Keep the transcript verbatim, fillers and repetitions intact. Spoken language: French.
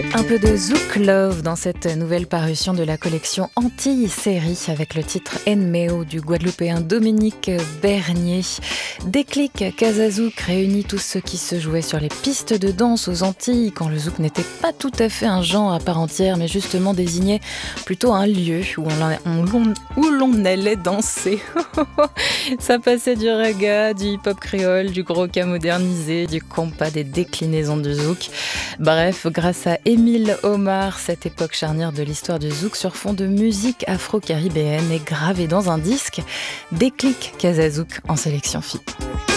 Un peu de Zouk Love dans cette nouvelle parution de la collection Antilles-Série avec le titre Enmeo du Guadeloupéen Dominique Bernier. Déclic Casa Zouk réunit tous ceux qui se jouaient sur les pistes de danse aux Antilles quand le zouk n'était pas tout à fait un genre à part entière mais justement désignait plutôt un lieu où l'on, où l'on allait danser. Ça passait du reggae, du hip-hop créole, du gros-ca modernisé, du compas, des déclinaisons du zouk. Bref, grâce à Émile Omar, cette époque charnière de l'histoire du zouk sur fond de musique afro-caribéenne est gravée dans un disque. Déclic Casa Zouk en sélection fille.